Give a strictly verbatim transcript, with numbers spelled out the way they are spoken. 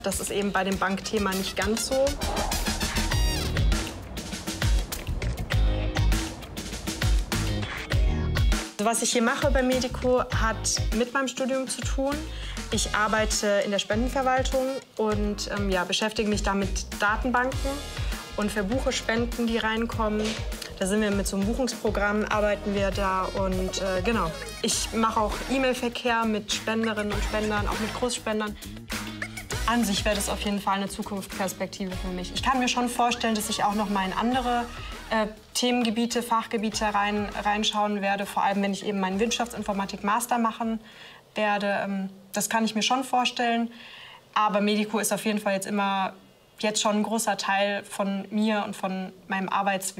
Das ist eben bei dem Bankthema nicht ganz so. Was ich hier mache bei Medico hat mit meinem Studium zu tun. Ich arbeite in der Spendenverwaltung und ähm, ja, beschäftige mich da mit Datenbanken und verbuche Spenden, die reinkommen. Da sind wir mit so einem Buchungsprogramm, arbeiten wir da und äh, genau. Ich mache auch E-Mail-Verkehr mit Spenderinnen und Spendern, auch mit Großspendern. An sich wäre das auf jeden Fall eine Zukunftsperspektive für mich. Ich kann mir schon vorstellen, dass ich auch noch mal in andere äh, Themengebiete, Fachgebiete rein, reinschauen werde. Vor allem, wenn ich eben meinen Wirtschaftsinformatik-Master machen werde. Ähm, das kann ich mir schon vorstellen. Aber Medico ist auf jeden Fall jetzt immer jetzt schon ein großer Teil von mir und von meinem Arbeitsweg.